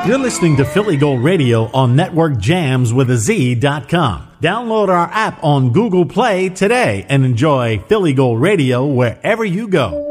You're listening to Philly Gold Radio on NetworkJamsWithAZ.com. Download our app on Google Play today and enjoy Philly Gold Radio wherever you go.